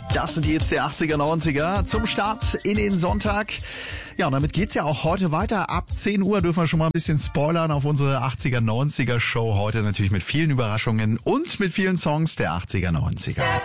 Das sind jetzt die 80er, 90er zum Start in den Sonntag. Ja, und damit geht's ja auch heute weiter. Ab 10 Uhr dürfen wir schon mal ein bisschen spoilern auf unsere 80er, 90er Show. Heute natürlich mit vielen Überraschungen und mit vielen Songs der 80er, 90er.